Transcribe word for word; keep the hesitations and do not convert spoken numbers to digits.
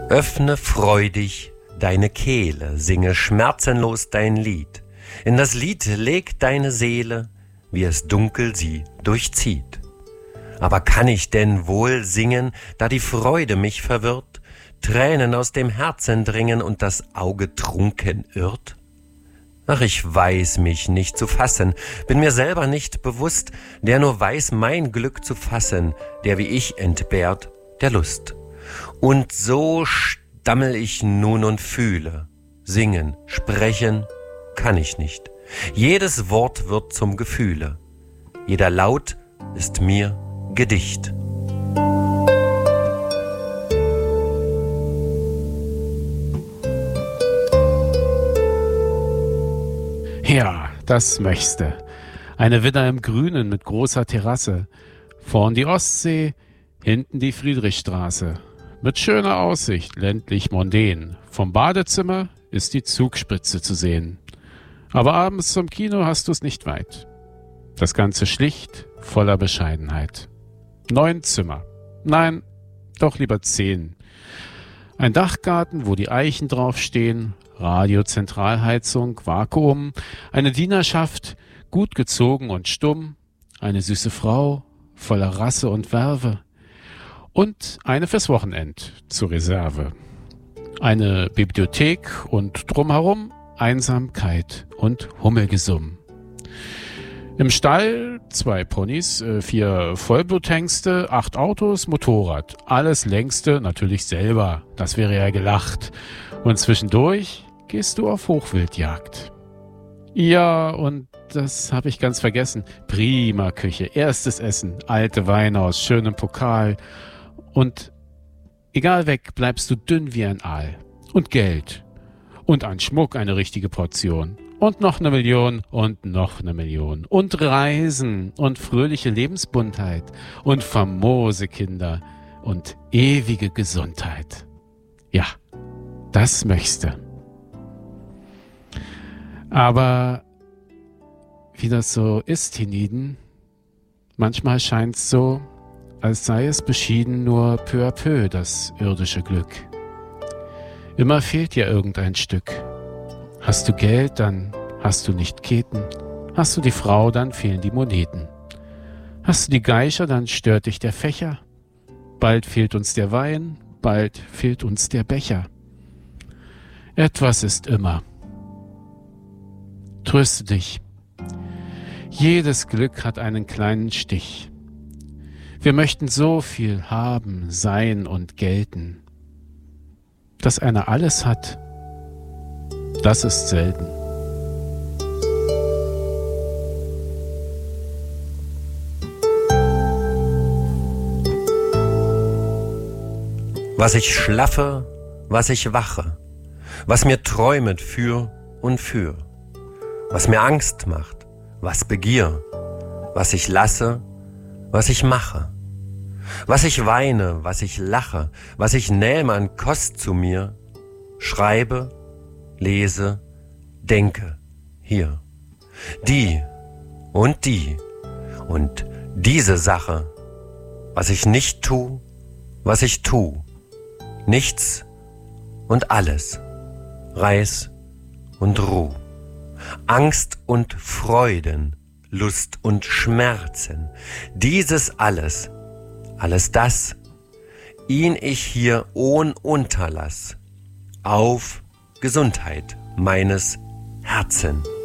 Öffne freudig deine Kehle, singe schmerzenlos dein Lied. In das Lied leg deine Seele, wie es dunkel sie durchzieht. Aber kann ich denn wohl singen, da die Freude mich verwirrt, Tränen aus dem Herzen dringen und das Auge trunken irrt? Ach, ich weiß mich nicht zu fassen, bin mir selber nicht bewusst, der nur weiß, mein Glück zu fassen, der wie ich entbehrt der Lust. Und so stammel ich nun und fühle, singen, sprechen kann ich nicht. Jedes Wort wird zum Gefühle, jeder Laut ist mir Gedicht. Ja, das möchte. Eine Villa im Grünen mit großer Terrasse. Vorn die Ostsee, hinten die Friedrichstraße. Mit schöner Aussicht, ländlich mondän. Vom Badezimmer ist die Zugspitze zu sehen. Aber abends zum Kino hast du's nicht weit. Das Ganze schlicht, voller Bescheidenheit. Neun Zimmer. Nein, doch lieber zehn. Ein Dachgarten, wo die Eichen draufstehen, Radio-Zentralheizung, Vakuum, eine Dienerschaft, gut gezogen und stumm, eine süße Frau, voller Rasse und Werbe und eine fürs Wochenend zur Reserve. Eine Bibliothek und drumherum Einsamkeit und Hummelgesumm. Im Stall zwei Ponys, vier Vollbluthengste, acht Autos, Motorrad. Alles längste natürlich selber, das wäre ja gelacht. Und zwischendurch gehst du auf Hochwildjagd. Ja, und das habe ich ganz vergessen. Prima Küche, erstes Essen, alte Weine aus schönem Pokal. Und egal weg, bleibst du dünn wie ein Aal. Und Geld. Und an Schmuck eine richtige Portion. Und noch eine Million und noch eine Million. Und Reisen und fröhliche Lebensbuntheit. Und famose Kinder und ewige Gesundheit. Ja, das möchte. Aber wie das so ist hienieden, manchmal scheint's so, als sei es beschieden nur peu à peu das irdische Glück. Immer fehlt dir irgendein Stück. Hast du Geld, dann hast du nicht Keten. Hast du die Frau, dann fehlen die Moneten. Hast du die Geischer, dann stört dich der Fächer. Bald fehlt uns der Wein, bald fehlt uns der Becher. Etwas ist immer. Tröste dich. Jedes Glück hat einen kleinen Stich. Wir möchten so viel haben, sein und gelten. Dass einer alles hat, das ist selten. Was ich schlaffe, was ich wache, was mir träumet für und für, was mir Angst macht, was Begier, was ich lasse, was ich mache, was ich weine, was ich lache, was ich nähme an Kost zu mir, schreibe, lese, denke, hier. Die und die und diese Sache, was ich nicht tu, was ich tu, nichts und alles, Reis und Ruh, Angst und Freuden, Lust und Schmerzen, dieses alles, alles das, ihn ich hier ohn Unterlass, auf Gesundheit meines Herzens.